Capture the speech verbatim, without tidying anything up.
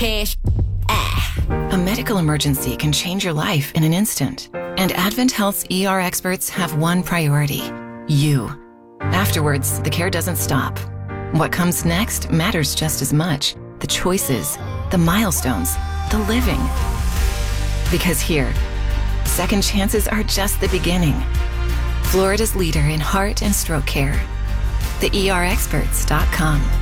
cash. Ah. A medical emergency can change your life in an instant. And Advent Health's E R experts have one priority: you. Afterwards, the care doesn't stop. What comes next matters just as much. The choices, the milestones, the living. Because here, second chances are just the beginning. Florida's leader in heart and stroke care. the E R experts dot com.